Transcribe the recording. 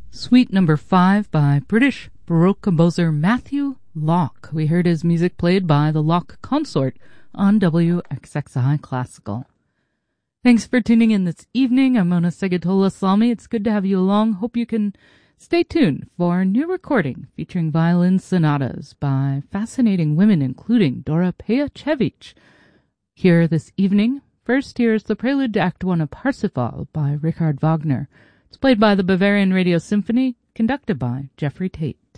Suite number 5 by British Baroque composer Matthew Locke. We heard his music played by the Locke Consort on WXXI Classical. Thanks for tuning in this evening. I'm Mona Segatola-Salmi. It's good to have you along. Hope you can stay tuned for a new recording featuring violin sonatas by fascinating women, including Dora Pejacevic. Here this evening, first here's the prelude to Act 1 of Parsifal by Richard Wagner. It's played by the Bavarian Radio Symphony, conducted by Jeffrey Tate.